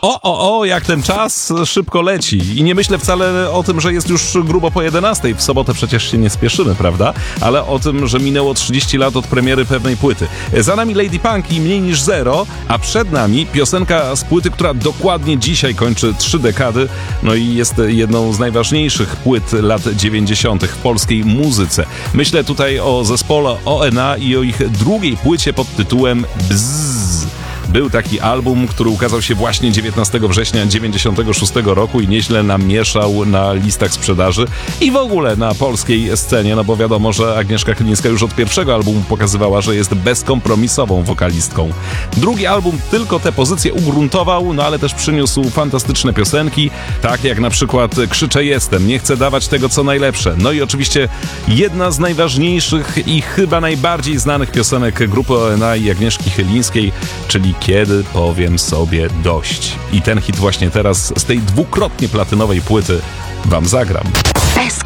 Jak ten czas szybko leci. I nie myślę wcale o tym, że jest już grubo po 11. W sobotę przecież się nie spieszymy, prawda? Ale o tym, że minęło 30 lat od premiery pewnej płyty. Za nami Lady Punk i Mniej niż zero, a przed nami piosenka z płyty, która dokładnie dzisiaj kończy 3 dekady, no i jest jedną z najważniejszych płyt lat 90. w polskiej muzyce. Myślę tutaj o zespole ONA i o ich drugiej płycie pod tytułem Bzzz. Był taki album, który ukazał się właśnie 19 września 96 roku i nieźle namieszał na listach sprzedaży i w ogóle na polskiej scenie, no bo wiadomo, że Agnieszka Chylińska już od pierwszego albumu pokazywała, że jest bezkompromisową wokalistką. Drugi album tylko te pozycje ugruntował, no ale też przyniósł fantastyczne piosenki, tak jak na przykład Krzyczę jestem, nie chcę dawać tego co najlepsze. No i oczywiście jedna z najważniejszych i chyba najbardziej znanych piosenek grupy ONA i Agnieszki Chylińskiej, czyli Kiedy powiem sobie dość. I ten hit właśnie teraz z tej dwukrotnie platynowej płyty wam zagram.